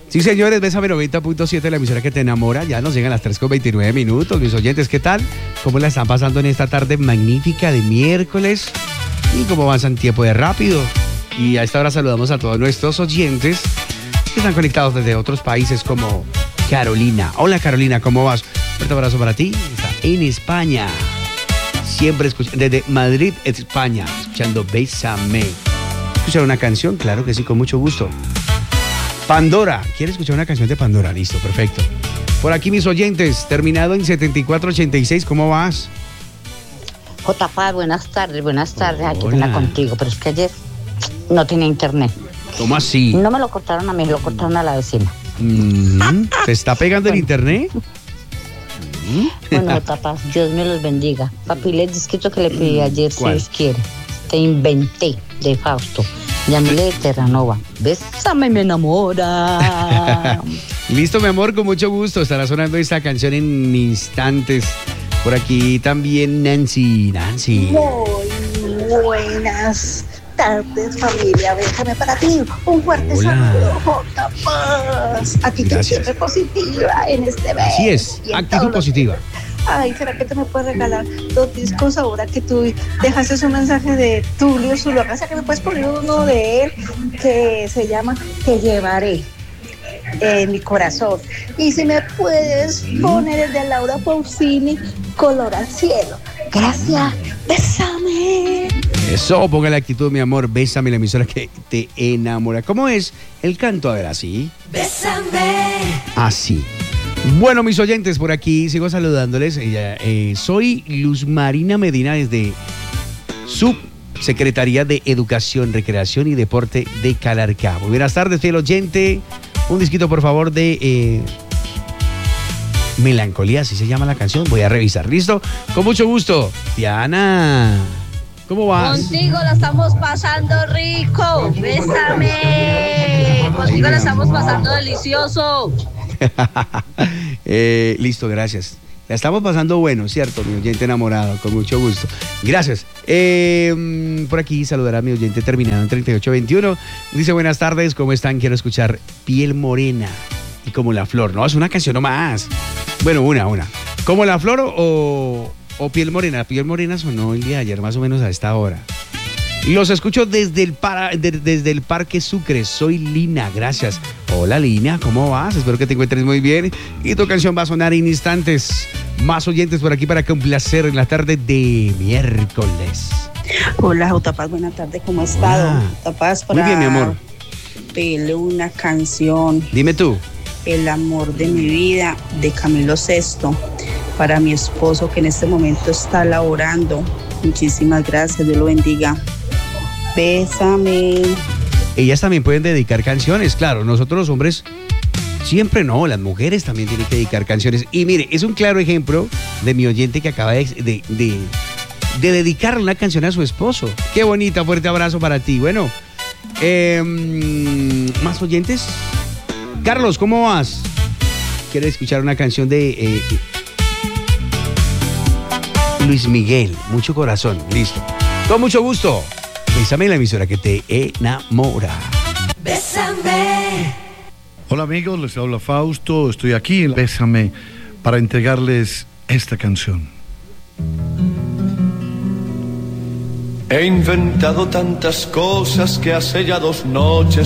Sí, señores, Bésame 90.7, la emisora que te enamora. Ya nos llegan las 3:29. Mis oyentes, ¿qué tal? ¿Cómo la están pasando en esta tarde magnífica de miércoles? ¿Y cómo avanzan tiempo de rápido? Y a esta hora saludamos a todos nuestros oyentes que están conectados desde otros países como Carolina. Hola, Carolina, ¿cómo vas? Un fuerte abrazo para ti. Está en España. Siempre desde Madrid, España, escuchando Bésame. ¿Escuchar una canción? Claro que sí, con mucho gusto. Pandora, ¿quieres escuchar una canción de Pandora? Listo, perfecto. Por aquí mis oyentes, terminado en 7486, ¿cómo vas? J. buenas tardes, aquí vengo contigo, pero es que ayer no tenía internet. ¿Cómo así? No me lo cortaron a mí, lo cortaron a la vecina. ¿Se está pegando el internet? Bueno, J. Dios me los bendiga. Papi, le disquito que le pedí ayer, si Dios quiere. Te inventé de Fausto. Llámele de Terranova. Bésame, me enamora. Listo, mi amor, con mucho gusto. Estará sonando esta canción en instantes. Por aquí también Nancy. Muy buenas tardes, familia. Bésame para ti. Un fuerte saludo, J. Actitud siempre positiva en este mes. Así es, actitud positiva. Ay, ¿será que te me puedes regalar 2 discos ahora que tú dejaste un mensaje de Tulio Zuluaga? O sea, que me puedes poner uno de él que se llama Te llevaré en mi corazón. Y si me puedes poner el de Laura Pausini, Color al cielo. Gracias, bésame. Eso, ponga la actitud, mi amor. Bésame, la emisora que te enamora. ¿Cómo es el canto? A ver, así. Bésame. Así. Bueno, mis oyentes, por aquí sigo saludándoles. Soy Luz Marina Medina desde Subsecretaría de Educación, Recreación y Deporte de Calarcá. Muy buenas tardes, fiel oyente. Un disquito, por favor, de Melancolía, así se llama la canción. Voy a revisar. ¿Listo? Con mucho gusto. Diana, ¿cómo vas? Contigo la estamos pasando rico. Bésame. Contigo la estamos pasando delicioso. Listo, gracias. La estamos pasando bueno, ¿cierto? Mi oyente enamorado, con mucho gusto. Gracias. Por aquí saludar a mi oyente terminado en 3821. Dice, buenas tardes, ¿cómo están? Quiero escuchar Piel Morena y Como la Flor. No, es una canción nomás. Bueno, una. ¿Como la Flor o Piel Morena? Piel Morena sonó el día de ayer, más o menos a esta hora. Los escucho desde el Parque Sucre. Soy Lina, gracias. Hola, Lina, ¿cómo vas? Espero que te encuentres muy bien. Y tu canción va a sonar en instantes. Más oyentes por aquí para complacer en la tarde de miércoles. Hola, J. Paz, buenas tardes, ¿cómo has estado? J. Paz, para muy bien, mi amor. Pedirle una canción. Dime tú. El amor de mi vida, de Camilo VI, para mi esposo que en este momento está laborando. Muchísimas gracias, Dios lo bendiga. Bésame. Ellas también pueden dedicar canciones, claro. Nosotros los hombres siempre no, las mujeres también tienen que dedicar canciones. Y mire, es un claro ejemplo de mi oyente que acaba de dedicarle una canción a su esposo. Qué bonita, fuerte abrazo para ti. Bueno, ¿más oyentes? Carlos, ¿cómo vas? ¿Quieres escuchar una canción de Luis Miguel? Mucho corazón, listo. Con mucho gusto. Bésame, la emisora que te enamora. Bésame. Hola amigos, les habla Fausto. Estoy aquí en Bésame para entregarles esta canción. He inventado tantas cosas que hace ya 2 noches